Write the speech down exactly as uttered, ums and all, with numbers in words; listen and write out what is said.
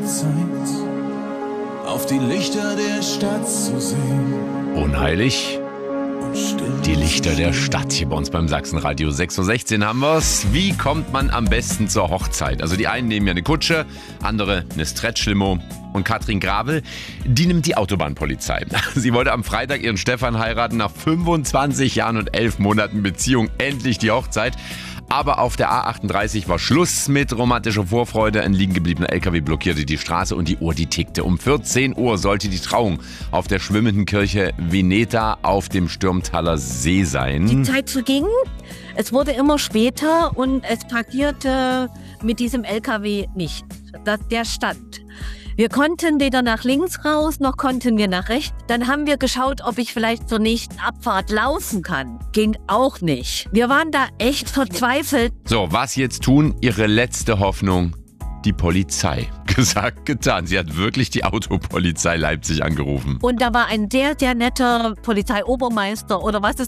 Hochzeit auf die Lichter der Stadt zu sehen. Unheilig. Die Lichter der Stadt hier bei uns beim Sachsenradio. sechs Uhr sechzehn haben wir's. Wie kommt man am besten zur Hochzeit? Also die einen nehmen ja eine Kutsche, andere eine Stretch-Limo. Und Katrin Gravel, die nimmt die Autobahnpolizei. Sie wollte am Freitag ihren Stefan heiraten, nach fünfundzwanzig Jahren und elf Monaten Beziehung endlich die Hochzeit. Aber auf der A achtunddreißig war Schluss mit romantischer Vorfreude. Ein liegen gebliebener L K W blockierte die Straße und die Uhr, die tickte. Um vierzehn Uhr sollte die Trauung auf der schwimmenden Kirche Veneta auf dem Stürmtaler See sein. Die Zeit verging, es wurde immer später und es passierte mit diesem L K W nicht. Das, der stand. Wir konnten weder nach links raus, noch konnten wir nach rechts. Dann haben wir geschaut, ob ich vielleicht zur nächsten Abfahrt laufen kann. Ging auch nicht. Wir waren da echt verzweifelt. So, was jetzt tun? Ihre letzte Hoffnung? Die Polizei. Gesagt, getan. Sie hat wirklich die Autopolizei Leipzig angerufen. Und da war ein sehr, sehr netter Polizeiobermeister oder was es